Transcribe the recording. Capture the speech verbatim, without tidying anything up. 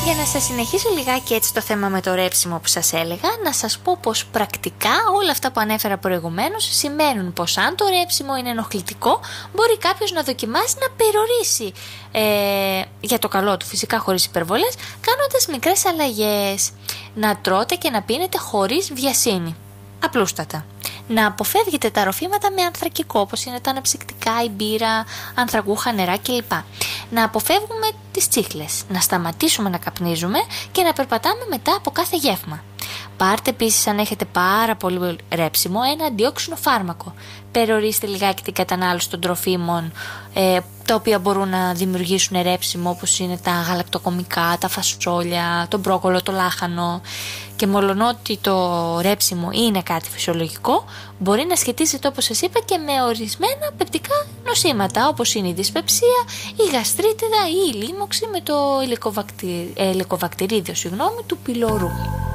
Για να σας συνεχίσω λιγάκι έτσι το θέμα με το ρέψιμο που σας έλεγα, να σας πω πως πρακτικά όλα αυτά που ανέφερα προηγουμένως σημαίνουν πως αν το ρέψιμο είναι ενοχλητικό, μπορεί κάποιος να δοκιμάσει να περιορίσει ε, για το καλό του, φυσικά χωρίς υπερβολές, κάνοντας μικρές αλλαγές. Να τρώτε και να πίνετε χωρίς βιασύνη, απλούστατα. Να αποφεύγετε τα ροφήματα με ανθρακικό, όπως είναι τα αναψυκτικά, η μπύρα, ανθρακούχα νερά κλπ. Να αποφεύγουμε τις τσίχλες, να σταματήσουμε να καπνίζουμε και να περπατάμε μετά από κάθε γεύμα. Πάρτε επίσης, αν έχετε πάρα πολύ ρέψιμο, ένα αντιόξινο φάρμακο. Περιορίστε λιγάκι την κατανάλωση των τροφίμων, ε, τα οποία μπορούν να δημιουργήσουν ρέψιμο, όπως είναι τα γαλακτοκομικά, τα φασόλια, το μπρόκολο, το λάχανο. Και μολονότι το ρέψιμο είναι κάτι φυσιολογικό, μπορεί να σχετίζεται, όπως σας είπα, και με ορισμένα πεπτικά νοσήματα, όπως είναι η δυσπεψία, η γαστρίτιδα ή η λίμωξη με το ελικοβακτηρίδιο, συγγνώμη, του πυλωρού.